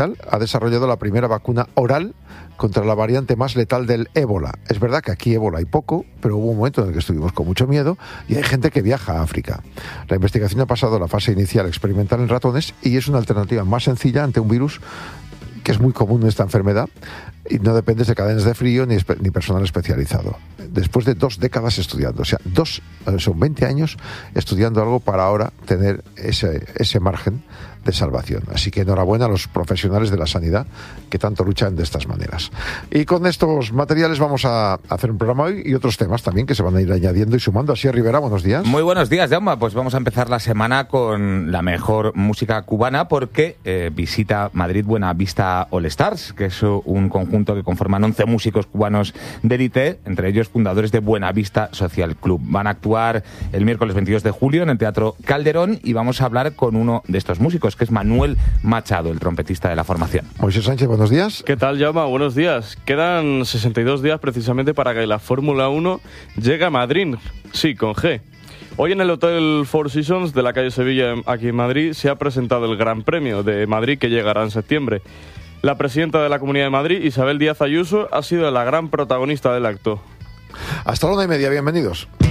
ha desarrollado la primera vacuna oral contra la variante más letal del ébola. Es verdad que aquí ébola hay poco, pero hubo un momento en el que estuvimos con mucho miedo y hay gente que viaja a África. La investigación ha pasado a la fase inicial experimental en ratones y es una alternativa más sencilla ante un virus que es muy común en esta enfermedad y no depende de cadenas de frío ni personal especializado. Después de 2 décadas estudiando, son 20 años estudiando algo para ahora tener ese margen de salvación. Así que enhorabuena a los profesionales de la sanidad que tanto luchan de estas maneras. Y con estos materiales vamos a hacer un programa hoy y otros temas también que se van a ir añadiendo y sumando. Así, Rivera, buenos días. Muy buenos días, Jaume. Pues vamos a empezar la semana con la mejor música cubana porque visita Madrid Buenavista All Stars, que es un conjunto que conforman 11 músicos cubanos de élite, entre ellos fundadores de Buenavista Social Club. Van a actuar el miércoles 22 de julio en el Teatro Calderón y vamos a hablar con uno de estos músicos, que es Manuel Machado, el trompetista de la formación. Moisés Sánchez, buenos días. ¿Qué tal, Jaume? Buenos días. Quedan 62 días precisamente para que la Fórmula 1 llegue a Madrid. Sí, con G. Hoy en el Hotel Four Seasons de la calle Sevilla, aquí en Madrid, se ha presentado el Gran Premio de Madrid que llegará en septiembre. La presidenta de la Comunidad de Madrid, Isabel Díaz Ayuso, ha sido la gran protagonista del acto. Hasta la 1:30, bienvenidos.